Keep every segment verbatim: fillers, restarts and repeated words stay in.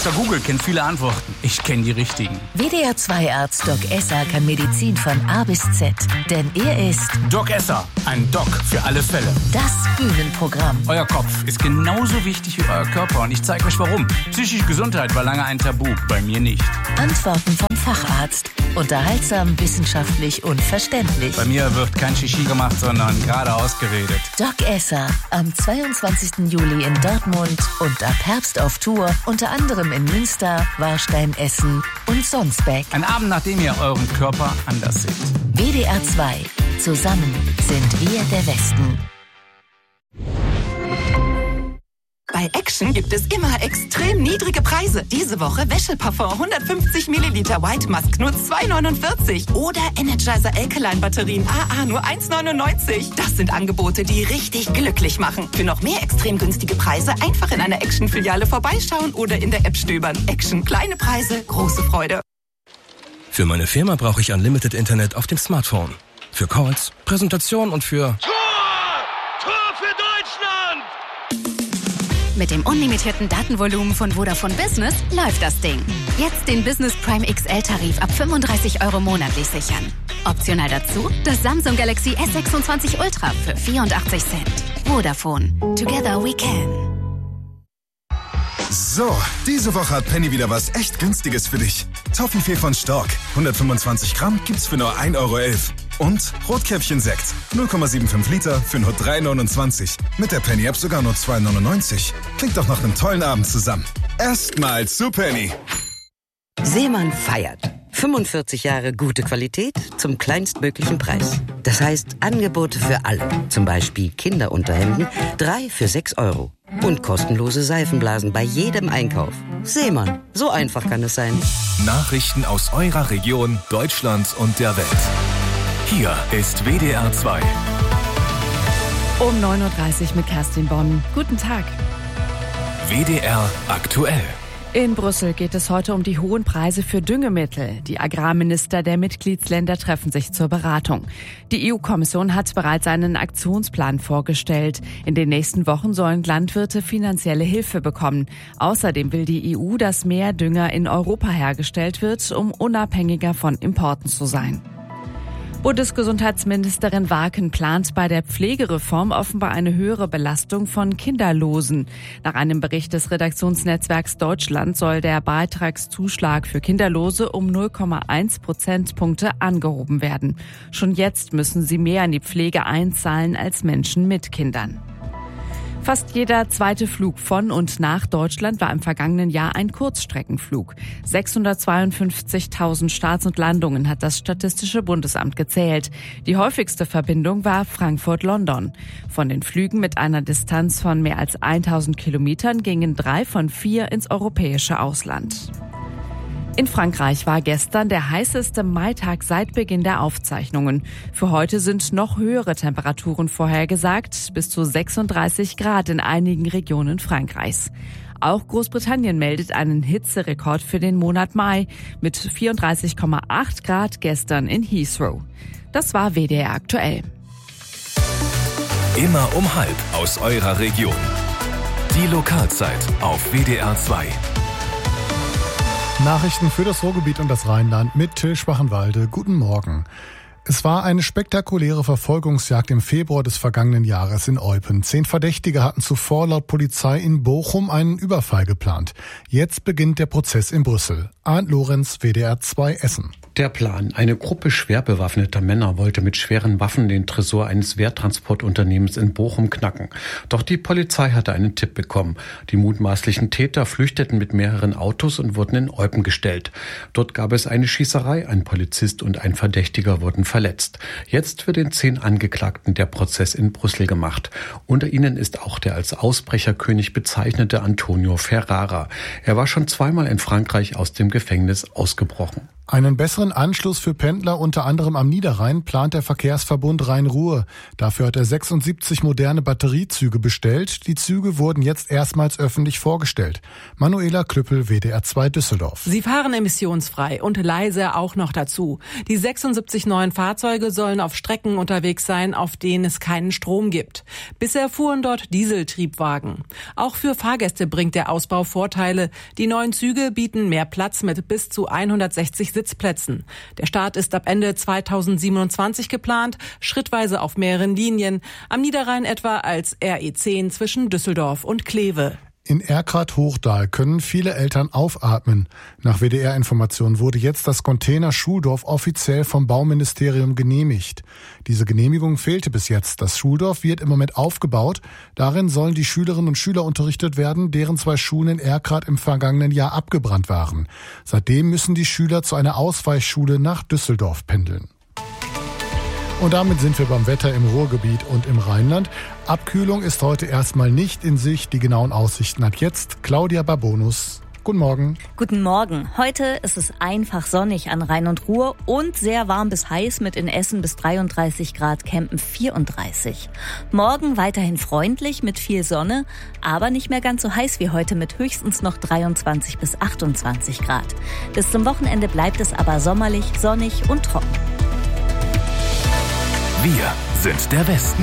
Doktor Google kennt viele Antworten. Ich kenne die richtigen. W D R zwei Arzt Doc Esser kann Medizin von A bis Z. Denn er ist Doc Esser, ein Doc für alle Fälle. Das Bühnenprogramm. Euer Kopf ist genauso wichtig wie euer Körper und ich zeige euch warum. Psychische Gesundheit war lange ein Tabu, bei mir nicht. Antworten vom Facharzt. Unterhaltsam, wissenschaftlich und verständlich. Bei mir wird kein Shishi gemacht, sondern geradeaus geredet. Doc Esser am zweiundzwanzigsten Juli in Dortmund und ab Herbst auf Tour, unter anderem in Münster, Warstein, Essen und Sonsbeck. Ein Abend, nachdem ihr euren Körper anders seht. W D R zwei. Zusammen sind wir der Westen. Bei Action gibt es immer extrem niedrige Preise. Diese Woche Wäscheparfum hundertfünfzig Milliliter White Musk nur zwei neunundvierzig. Oder Energizer Alkaline Batterien A A nur eins neunundneunzig. Das sind Angebote, die richtig glücklich machen. Für noch mehr extrem günstige Preise einfach in einer Action-Filiale vorbeischauen oder in der App stöbern. Action, kleine Preise, große Freude. Für meine Firma brauche ich Unlimited Internet auf dem Smartphone. Für Calls, Präsentation und für... Tor! Tor für Deutschland! Mit dem unlimitierten Datenvolumen von Vodafone Business läuft das Ding. Jetzt den Business Prime X L-Tarif ab fünfunddreißig Euro monatlich sichern. Optional dazu das Samsung Galaxy S sechsundzwanzig Ultra für vierundachtzig Cent. Vodafone. Together we can. So, diese Woche hat Penny wieder was echt Günstiges für dich. Toffifee von Stork. hundertfünfundzwanzig Gramm gibt's für nur ein Euro elf. Und Rotkäppchen-Sekt. null Komma fünfundsiebzig Liter für nur drei neunundzwanzig. Mit der Penny-App sogar nur zwei neunundneunzig. Klingt doch nach einem tollen Abend zusammen. Erstmal zu Penny. Seemann feiert. fünfundvierzig Jahre gute Qualität zum kleinstmöglichen Preis. Das heißt Angebote für alle. Zum Beispiel Kinderunterhemden, drei für sechs Euro. Und kostenlose Seifenblasen bei jedem Einkauf. Seemann, so einfach kann es sein. Nachrichten aus eurer Region, Deutschland und der Welt. Hier ist W D R zwei. Um neun Uhr dreißig mit Kerstin Bonn. Guten Tag. W D R aktuell. In Brüssel geht es heute um die hohen Preise für Düngemittel. Die Agrarminister der Mitgliedsländer treffen sich zur Beratung. Die E U-Kommission hat bereits einen Aktionsplan vorgestellt. In den nächsten Wochen sollen Landwirte finanzielle Hilfe bekommen. Außerdem will die E U, dass mehr Dünger in Europa hergestellt wird, um unabhängiger von Importen zu sein. Bundesgesundheitsministerin Warken plant bei der Pflegereform offenbar eine höhere Belastung von Kinderlosen. Nach einem Bericht des Redaktionsnetzwerks Deutschland soll der Beitragszuschlag für Kinderlose um null Komma eins Prozentpunkte angehoben werden. Schon jetzt müssen sie mehr in die Pflege einzahlen als Menschen mit Kindern. Fast jeder zweite Flug von und nach Deutschland war im vergangenen Jahr ein Kurzstreckenflug. sechshundertzweiundfünfzigtausend Starts und Landungen hat das Statistische Bundesamt gezählt. Die häufigste Verbindung war Frankfurt-London. Von den Flügen mit einer Distanz von mehr als tausend Kilometern gingen drei von vier ins europäische Ausland. In Frankreich war gestern der heißeste Maitag seit Beginn der Aufzeichnungen. Für heute sind noch höhere Temperaturen vorhergesagt, bis zu sechsunddreißig Grad in einigen Regionen Frankreichs. Auch Großbritannien meldet einen Hitzerekord für den Monat Mai mit vierunddreißig Komma acht Grad gestern in Heathrow. Das war W D R aktuell. Immer um halb aus eurer Region. Die Lokalzeit auf W D R zwei. Nachrichten für das Ruhrgebiet und das Rheinland mit Till Schwachenwalde. Guten Morgen. Es war eine spektakuläre Verfolgungsjagd im Februar des vergangenen Jahres in Eupen. Zehn Verdächtige hatten zuvor laut Polizei in Bochum einen Überfall geplant. Jetzt beginnt der Prozess in Brüssel. Arndt Lorenz, W D R zwei Essen. Der Plan. Eine Gruppe schwer bewaffneter Männer wollte mit schweren Waffen den Tresor eines Werttransportunternehmens in Bochum knacken. Doch die Polizei hatte einen Tipp bekommen. Die mutmaßlichen Täter flüchteten mit mehreren Autos und wurden in Eupen gestellt. Dort gab es eine Schießerei, ein Polizist und ein Verdächtiger wurden verletzt. Jetzt wird den zehn Angeklagten der Prozess in Brüssel gemacht. Unter ihnen ist auch der als Ausbrecherkönig bezeichnete Antonio Ferrara. Er war schon zweimal in Frankreich aus dem Gefängnis ausgebrochen. Einen besseren schnelleren Anschluss für Pendler unter anderem am Niederrhein plant der Verkehrsverbund Rhein-Ruhr. Dafür hat er sechsundsiebzig moderne Batteriezüge bestellt. Die Züge wurden jetzt erstmals öffentlich vorgestellt. Manuela Klüppel, W D R zwei Düsseldorf. Sie fahren emissionsfrei und leise auch noch dazu. Die sechsundsiebzig neuen Fahrzeuge sollen auf Strecken unterwegs sein, auf denen es keinen Strom gibt. Bisher fuhren dort Dieseltriebwagen. Auch für Fahrgäste bringt der Ausbau Vorteile. Die neuen Züge bieten mehr Platz mit bis zu hundertsechzig Sitzplätzen. Der Start ist ab Ende zweitausendsiebenundzwanzig geplant, schrittweise auf mehreren Linien. Am Niederrhein etwa als R E zehn zwischen Düsseldorf und Kleve. In Erkrath-Hochdahl können viele Eltern aufatmen. Nach W D R-Informationen wurde jetzt das Container Schuldorf offiziell vom Bauministerium genehmigt. Diese Genehmigung fehlte bis jetzt. Das Schuldorf wird im Moment aufgebaut. Darin sollen die Schülerinnen und Schüler unterrichtet werden, deren zwei Schulen in Erkrath im vergangenen Jahr abgebrannt waren. Seitdem müssen die Schüler zu einer Ausweichschule nach Düsseldorf pendeln. Und damit sind wir beim Wetter im Ruhrgebiet und im Rheinland. Abkühlung ist heute erstmal nicht in Sicht. Die genauen Aussichten hat jetzt Claudia Barbonus. Guten Morgen. Guten Morgen. Heute ist es einfach sonnig an Rhein und Ruhr und sehr warm bis heiß mit in Essen bis dreiunddreißig Grad, Kempen vierunddreißig. Morgen weiterhin freundlich mit viel Sonne, aber nicht mehr ganz so heiß wie heute mit höchstens noch dreiundzwanzig bis achtundzwanzig Grad. Bis zum Wochenende bleibt es aber sommerlich, sonnig und trocken. Wir sind der Westen.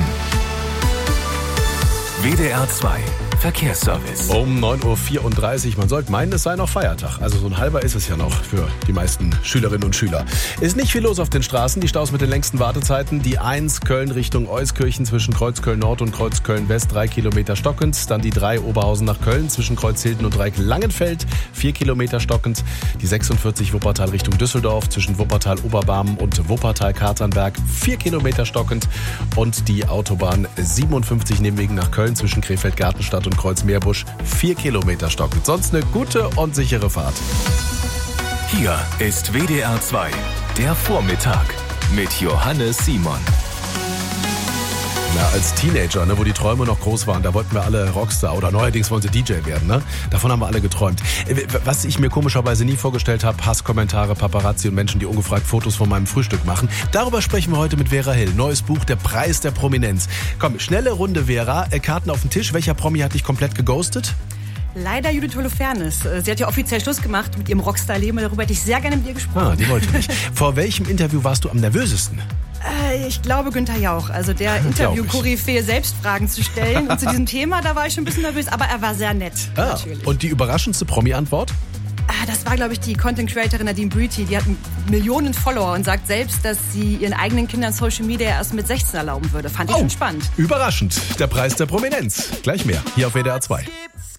W D R zwei Verkehrsservice. Um neun Uhr vierunddreißig. Man sollte meinen, es sei noch Feiertag. Also so ein halber ist es ja noch für die meisten Schülerinnen und Schüler. Ist nicht viel los auf den Straßen. Die Staus mit den längsten Wartezeiten. Die eins Köln Richtung Euskirchen zwischen Kreuzköln Nord und Kreuzköln West drei Kilometer stockend. Dann die drei Oberhausen nach Köln zwischen Kreuzhilden und Dreieck-Langenfeld vier Kilometer stockend. Die sechsundvierzig Wuppertal Richtung Düsseldorf zwischen Wuppertal-Oberbarmen und Wuppertal-Katernberg vier Kilometer stockend. Und die Autobahn siebenundfünfzig Nijmegen nach Köln zwischen Krefeld-Gartenstadt und Kreuz-Meerbusch vier Kilometer stockend. Sonst eine gute und sichere Fahrt. Hier ist W D R zwei, der Vormittag mit Johannes Simon. Na, als Teenager, ne, wo die Träume noch groß waren, da wollten wir alle Rockstar oder neuerdings wollen sie D J werden. Ne? Davon haben wir alle geträumt. Was ich mir komischerweise nie vorgestellt habe, Hasskommentare, Paparazzi und Menschen, die ungefragt Fotos von meinem Frühstück machen. Darüber sprechen wir heute mit Vera Hill. Neues Buch, Der Preis der Prominenz. Komm, schnelle Runde, Vera. Karten auf den Tisch. Welcher Promi hat dich komplett geghostet? Leider Judith Holofernes. Sie hat ja offiziell Schluss gemacht mit ihrem Rockstar-Leben. Darüber hätte ich sehr gerne mit ihr gesprochen. Ah, die wollte nicht. Vor welchem Interview warst du am nervösesten? Äh, ich glaube Günther Jauch. Also der Interview-Koryphäe, selbst Fragen zu stellen. Und zu diesem Thema, da war ich schon ein bisschen nervös. Aber er war sehr nett, ah, natürlich. Und die überraschendste Promi-Antwort? Ah, das war, glaube ich, die Content-Creatorin Nadine Brüti. Die hat Millionen Follower und sagt selbst, dass sie ihren eigenen Kindern Social Media erst mit sechzehn erlauben würde. Fand ich oh, schon spannend. Überraschend. Der Preis der Prominenz. Gleich mehr. Hier auf W D R zwei.